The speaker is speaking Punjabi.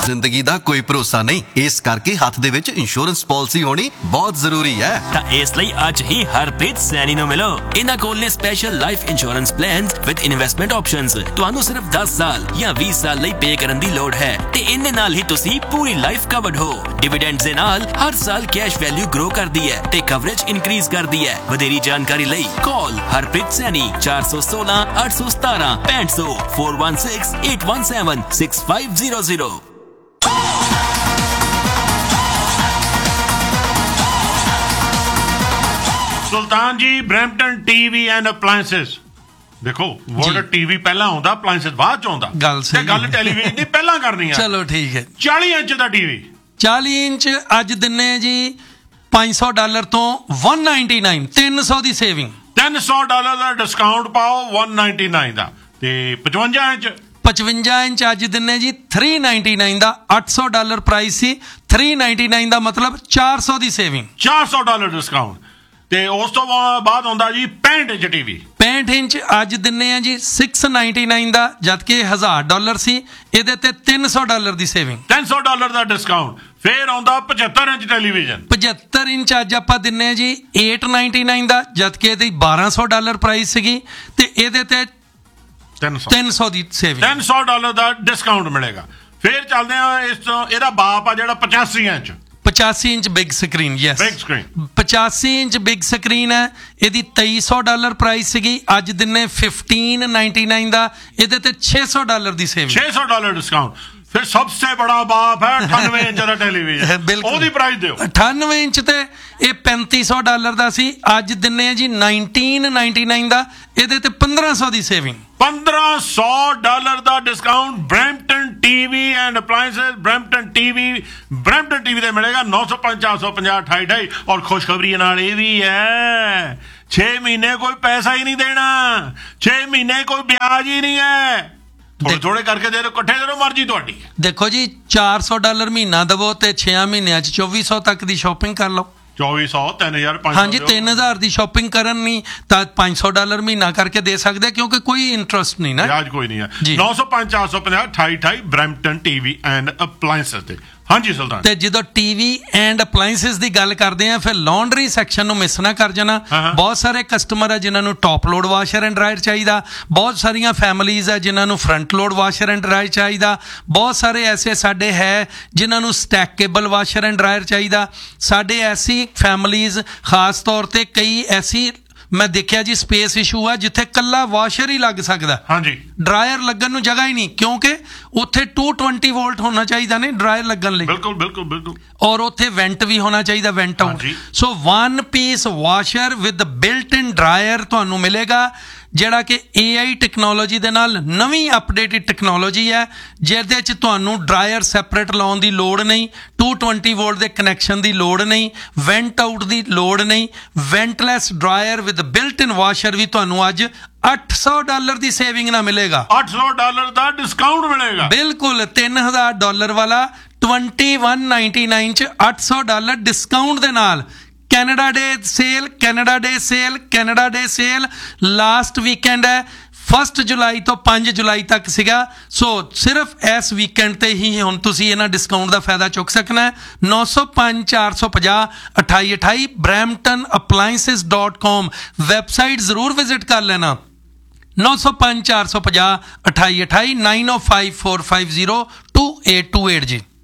ਜ਼ਿੰਦਗੀ ਦਾ ਕੋਈ ਭਰੋਸਾ ਨਹੀਂ, ਇਸ ਕਰਕੇ ਹੱਥ ਦੇ ਵਿੱਚ ਇੰਸ਼ੋਰੈਂਸ ਪਾਲਿਸੀ ਹੋਣੀ ਬਹੁਤ ਜ਼ਰੂਰੀ ਹੈ। ਤਾਂ ਇਸ ਲਈ ਅੱਜ ਹੀ ਹਰਪ੍ਰੀਤ ਸੈਣੀ ਨੂੰ ਮਿਲੋ। ਇਹਨਾਂ ਕੋਲ ਨੇ special life insurance plans with investment options. ਤੁਹਾਨੂੰ ਸਿਰਫ 10 ਸਾਲ ਜਾਂ 20 ਸਾਲ ਲਈ ਪੇ ਕਰਨ ਦੀ ਲੋੜ ਹੈ ਤੇ ਇਹਦੇ ਨਾਲ ਹੀ ਤੁਸੀਂ ਪੂਰੀ ਲਾਈਫ ਕਵਰਡ ਹੋ। ਡਿਵੀਡੈਂਡਸ ਦੇ ਨਾਲ ਹਰ ਸਾਲ ਕੈਸ਼ ਵੈਲਿਊ ਗਰੋ ਕਰਦੀ ਹੈ ਤੇ ਕਵਰੇਜ ਇਨਕਰੀਜ਼ ਕਰਦੀ ਹੈ। ਵਧੇਰੀ ਜਾਣਕਾਰੀ ਲਈ ਕਾਲ ਹਰਪ੍ਰੀਤ ਸੈਣੀ 416 817 6500 416 817 6500। ਸੁਲਤਾਨ ਜੀ, ਬਰੈਂਪਟਨ ਟੀਵੀ ਐਂਡ ਅਪਲਾਇੰਸਸ ਦੇਖੋ, ਵਰਡ ਟੀਵੀ ਪਹਿਲਾਂ ਆਉਂਦਾ, ਅਪਲਾਇੰਸਸ ਬਾਅਦ ਚ ਆਉਂਦਾ। ਗੱਲ ਟੈਲੀਵਿਜ਼ਨ ਦੀ ਪਹਿਲਾਂ ਕਰਨੀ ਆ। ਚਲੋ ਠੀਕ ਹੈ। 40 ਇੰਚ ਦਾ ਟੀਵੀ 40 ਇੰਚ ਅੱਜ ਦਿੰਨੇ ਜੀ $500 ਤੋਂ 199 300 ਦੀ ਸੇਵਿੰਗ, $300 ਦਾ ਡਿਸਕਾਊਂਟ ਪਾਓ 199 ਦਾ। ਤੇ 55 ਇੰਚ 55 ਇੰਚ ਅੱਜ ਦਿੰਨੇ ਜੀ 399 ਦਾ। $800 ਪ੍ਰਾਈਸ ਸੀ, 399 ਦਾ ਮਤਲਬ 400 ਦੀ ਸੇਵਿੰਗ, $400 ਡਿਸਕਾਊਂਟ। ਤੇ ਉਸ ਤੋਂ ਬਾਅਦ ਆਉਂਦਾ ਜੀ 65 ਇੰਚ ਟੀਵੀ 65 ਇੰਚ ਅੱਜ ਦਿੰਨੇ ਆ ਜੀ 699 ਦਾ, ਜਦਕਿ $1000 ਸੀ। ਇਹਦੇ ਤੇ $300 ਦੀ ਸੇਵਿੰਗ, $300 ਦਾ ਡਿਸਕਾਊਂਟ। ਫੇਰ ਆਉਂਦਾ 75 ਇੰਚ ਟੈਲੀਵਿਜ਼ਨ 75 ਇੰਚ ਅੱਜ ਆਪਾਂ ਦਿੰਨੇ ਆ ਜੀ 899 ਦਾ, ਜਦਕਿ ਇਹਦੀ $1200 ਪ੍ਰਾਈਸ ਸੀਗੀ ਤੇ ਇਹਦੇ ਤੇ 300 ਦੀ ਸੇਵਿੰਗ, $300 ਦਾ ਡਿਸਕਾਊਂਟ ਮਿਲੇਗਾ। ਫੇਰ ਚੱਲਦੇ ਆ ਇਸ ਤੋਂ ਇਹਦਾ ਬਾਪ ਆ ਜਿਹੜਾ 85 inch 85 inch big screen. Yes, big screen 85 inch big screen ਹੈ। ਇਹਦੀ $2300 ਪ੍ਰਾਈਸ ਸੀਗੀ, ਅੱਜ ਦਿਨੇ 1599 ਦਾ। ਇਹਦੇ ਤੇ $600 ਦੀ ਸੇਵਿੰਗ, $600 ਡਿਸਕਾਊंट। फिर सबसे बड़ा बाप है 98 इंच का टेलीविजन, ਉਹਦੀ ਪ੍ਰਾਈਸ ਦਿਓ। 98 ਇੰਚ ਤੇ ਇਹ $3500 ਦਾ ਸੀ, ਅੱਜ ਦਿੰਨੇ ਆ ਜੀ 1999 ਦਾ। ਇਹਦੇ ਤੇ 1500 ਦੀ saving, $1500 the discount. Brampton TV and ਅਪਲਾਇੰਸਸ Brampton TV ਤੇ ਮਿਲੇਗਾ 905 450 2828। ਔਰ ਖੁਸ਼ਖਬਰੀ ਨਾਲ ਇਹ ਵੀ ਹੈ 6 ਮਹੀਨੇ ਕੋਈ ਪੈਸਾ ਹੀ ਨਹੀਂ ਦੇਣਾ, 6 ਮਹੀਨੇ ਕੋਈ ਵਿਆਜ ਹੀ ਨਹੀਂ ਹੈ। ਥੋੜੇ ਕਰਕੇ ਦੇ ਦਿਓ, ਇਕੱਠੇ ਦੇ ਦਿਓ, ਮਰਜ਼ੀ ਤੁਹਾਡੀ। ਦੇਖੋ ਜੀ $400 ਮਹੀਨਾ ਦਵੋ ਤੇ 6 ਮਹੀਨਿਆਂ 'ਚ 2400 ਤੱਕ ਦੀ ਸ਼ਾਪਿੰਗ ਕਰ ਲਓ। 2400 3500 ਹਾਂਜੀ, 3000 ਦੀ ਸ਼ਾਪਿੰਗ ਕਰਨ ਨਹੀਂ ਤਾਂ $500 ਮਹੀਨਾ ਕਰਕੇ ਦੇ ਸਕਦੇ, ਕਿਉਂਕਿ ਕੋਈ ਇੰਟਰਸਟ ਨਹੀਂ ਨਾ, ਵਿਆਜ ਕੋਈ ਨਹੀਂ ਹੈ। 905 450 2828 ਬਰੈਂਪਟਨ ਟੀਵੀ ਐਂਡ ਅਪਲਾਇੰਸਸ ਤੇ। ਹਾਂਜੀ ਸੁਲਤਾਨ, ਤੇ ਜਦੋਂ ਟੀਵੀ ਐਂਡ ਅਪਲਾਇੰਸਸ ਦੀ ਗੱਲ ਕਰਦੇ ਆ ਫਿਰ ਲਾਂਡਰੀ ਸੈਕਸ਼ਨ ਨੂੰ ਮਿਸ ਨਾ ਕਰ ਜਾਣਾ। ਬਹੁਤ ਸਾਰੇ ਕਸਟਮਰ ਆ ਜਿਨ੍ਹਾਂ ਨੂੰ top load washer and dryer ਚਾਹੀਦਾ, ਬਹੁਤ ਸਾਰੀਆਂ ਫੈਮਲੀਜ਼ ਆ ਜਿਨ੍ਹਾਂ ਨੂੰ front load washer and dryer ਚਾਹੀਦਾ, ਬਹੁਤ ਸਾਰੇ ਐਸੇ ਸਾਡੇ ਹੈ ਜਿਨ੍ਹਾਂ ਨੂੰ ਸਟੈਕੇਬਲ ਵਾਸ਼ਰ ਐਂਡ ਡਰਾਇਰ ਚਾਹੀਦਾ। ਸਾਡੇ ਐਸੀ ਫੈਮਲੀਜ਼ ਖਾਸ ਤੌਰ ਤੇ ਕਈ ਐਸੀ ਮੈਂ ਦੇਖਿਆ ਜੀ ਸਪੇਸ ਇਸ਼ੂ ਆ ਜਿੱਥੇ ਕੱਲਾ ਵਾਸ਼ਰ ਹੀ ਲੱਗ ਸਕਦਾ, ਹਾਂਜੀ, ਡਰਾਇਰ ਲੱਗਣ ਨੂੰ ਜਗ੍ਹਾ ਹੀ ਨਹੀਂ, ਕਿਉਂਕਿ ਉੱਥੇ 220 ਵੋਲਟ ਹੋਣਾ ਚਾਹੀਦਾ ਨੇ ਡਰਾਇਰ ਲੱਗਣ ਲਈ। ਬਿਲਕੁਲ ਬਿਲਕੁਲ ਬਿਲਕੁਲ। ਔਰ ਉੱਥੇ ਵੈਂਟ ਵੀ ਹੋਣਾ ਚਾਹੀਦਾ, ਵੈਂਟ out. So 1 piece washer with built in dryer ਤੁਹਾਨੂੰ ਮਿਲੇਗਾ, ਜਿਹੜਾ ਕਿ AI ਟੈਕਨੋਲੋਜੀ ਦੇ ਨਾਲ ਨਵੀਂ ਅਪਡੇਟਡ ਟੈਕਨੋਲੋਜੀ ਹੈ, ਜਿਹਦੇ 'ਚ ਤੁਹਾਨੂੰ ਡਰਾਇਰ ਸੈਪਰੇਟ ਲਾਉਣ ਦੀ ਲੋੜ ਨਹੀਂ, 220 ਵੋਲਟ ਦੇ ਕਨੈਕਸ਼ਨ ਦੀ ਲੋੜ ਨਹੀਂ, ਵੈਂਟ ਆਊਟ ਦੀ ਲੋੜ ਨਹੀਂ। ਵੈਂਟਲੈਸ dryer with built in washer ਵੀ ਤੁਹਾਨੂੰ ਅੱਜ $800 ਦੀ ਸੇਵਿੰਗ ਨਾਲ ਮਿਲੇਗਾ, $800 ਦਾ ਡਿਸਕਾਊਂਟ ਮਿਲੇਗਾ। ਬਿਲਕੁਲ, $3000 ਵਾਲਾ 2199 'ਚ $800 ਡਿਸਕਾਊਂਟ ਦੇ ਨਾਲ। ਕੈਨੇਡਾ ਡੇ ਸੇਲ ਲਾਸਟ ਵੀਕਐਂਡ ਹੈ, 1 ਜੁਲਾਈ ਤੋਂ 5 ਜੁਲਾਈ ਤੱਕ ਸੀਗਾ। ਸੋ ਸਿਰਫ ਇਸ ਵੀਕਐਂਡ ਤੇ ਹੀ ਹੁਣ ਤੁਸੀਂ ਇਹਨਾਂ ਡਿਸਕਾਊਂਟ ਦਾ ਫਾਇਦਾ ਚੁੱਕ ਸਕਣਾ ਹੈ। 905 450 2828 bramptonappliances.com ਵੈਬਸਾਈਟ ਜ਼ਰੂਰ ਵਿਜ਼ਿਟ ਕਰ ਲੈਣਾ। 905 450 2828 905 450 2828 ਜੀ।